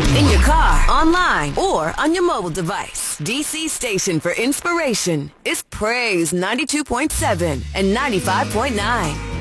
in your car, online, or on your mobile device. DC station for inspiration is Praise 92.7 and 95.9.